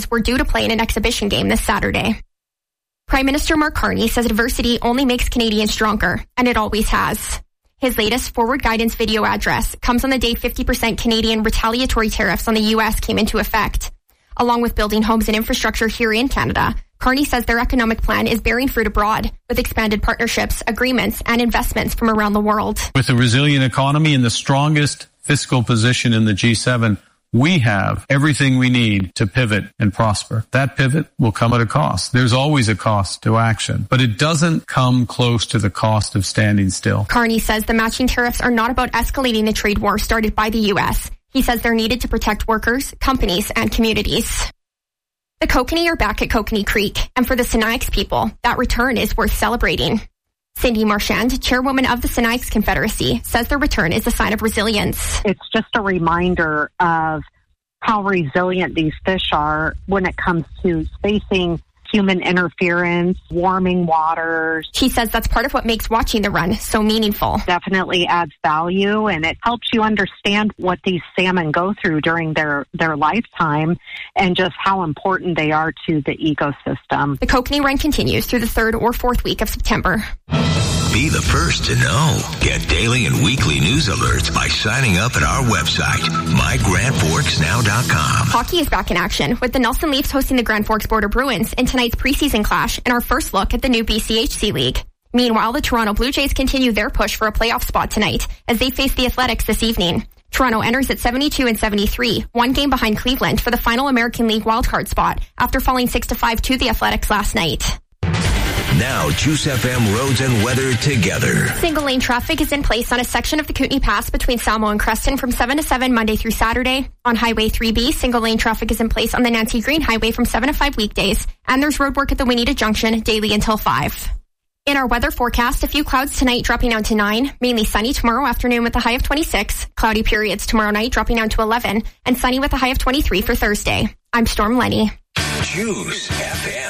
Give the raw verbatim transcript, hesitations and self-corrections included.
Canadians were due to play in an exhibition game this Saturday. Prime Minister Mark Carney says adversity only makes Canadians stronger, and it always has. His latest forward guidance video address comes on the day fifty percent Canadian retaliatory tariffs on the U S came into effect. Along with building homes and infrastructure here in Canada, Carney says their economic plan is bearing fruit abroad with expanded partnerships, agreements, and investments from around the world. With a resilient economy and the strongest fiscal position in the G seven, we have everything we need to pivot and prosper. That pivot will come at a cost. There's always a cost to action, but it doesn't come close to the cost of standing still. Carney says the matching tariffs are not about escalating the trade war started by the U S. He says they're needed to protect workers, companies, and communities. The Kokanee are back at Kokanee Creek, and for the Sinixt people, that return is worth celebrating. Cindy Marchand, chairwoman of the Sinixt Confederacy, says their return is a sign of resilience. It's just a reminder of how resilient these fish are when it comes to facing human interference, warming waters. She says that's part of what makes watching the run so meaningful. Definitely adds value, and it helps you understand what these salmon go through during their, their lifetime and just how important they are to the ecosystem. The Kokanee run continues through the third or fourth week of September. Be the first to know. Get daily and weekly news alerts by signing up at our website, my grand forks now dot com. Hockey is back in action with the Nelson Leafs hosting the Grand Forks Border Bruins in tonight's preseason clash and our first look at the new B C H C League. Meanwhile, the Toronto Blue Jays continue their push for a playoff spot tonight as they face the Athletics this evening. Toronto enters at seventy-two and seventy-three, one game behind Cleveland for the final American League wildcard spot after falling six to five to the Athletics last night. Now, Juice F M roads and weather together. Single lane traffic is in place on a section of the Kootenay Pass between Salmo and Creston from seven to seven Monday through Saturday. On Highway three B, single lane traffic is in place on the Nancy Green Highway from seven to five weekdays. And there's road work at the Winita Junction daily until five. In our weather forecast, a few clouds tonight dropping down to nine, mainly sunny tomorrow afternoon with a high of twenty-six, cloudy periods tomorrow night dropping down to eleven, and sunny with a high of twenty-three for Thursday. I'm Storm Lenny. Juice F M.